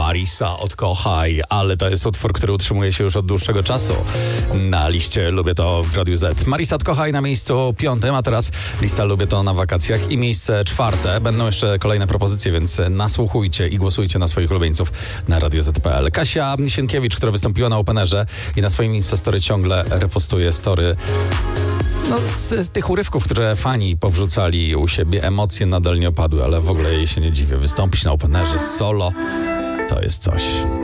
Marisa Odkochaj, ale to jest utwór, który utrzymuje się już od dłuższego czasu na liście Lubię to w Radiu Z. Marisa Odkochaj na miejscu 5, a teraz lista Lubię to na wakacjach i miejsce 4. Będą jeszcze kolejne propozycje, więc nasłuchujcie i głosujcie na swoich ulubieńców na radioz.pl. Kasia Sienkiewicz, która wystąpiła na Openerze i na swoim Instastory ciągle repostuje story z tych urywków, które fani powrzucali u siebie. Emocje nadal nie opadły, ale w ogóle jej się nie dziwię. Wystąpić na Openerze solo to jest coś.